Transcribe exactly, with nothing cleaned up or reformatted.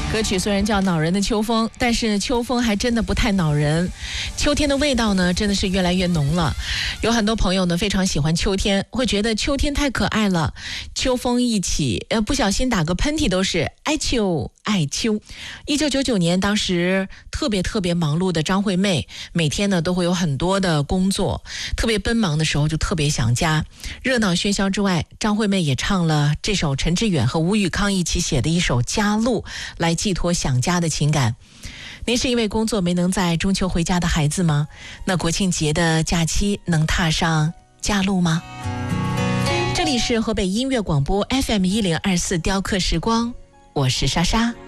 歌曲虽然叫恼人的秋风，但是秋风还真的不太恼人。秋天的味道呢，真的是越来越浓了。有很多朋友呢非常喜欢秋天，会觉得秋天太可爱了。秋风一起，呃，不小心打个喷嚏都是哀秋爱秋。一九九九年，当时特别特别忙碌的张惠妹，每天呢都会有很多的工作，特别奔忙的时候就特别想家。热闹喧嚣之外，张惠妹也唱了这首陈志远和吴宇康一起写的一首《家路》，来寄托想家的情感。您是因为工作没能在中秋回家的孩子吗？那国庆节的假期能踏上家路吗？这里是河北音乐广播 F M 一零二四雕刻时光，我是莎莎。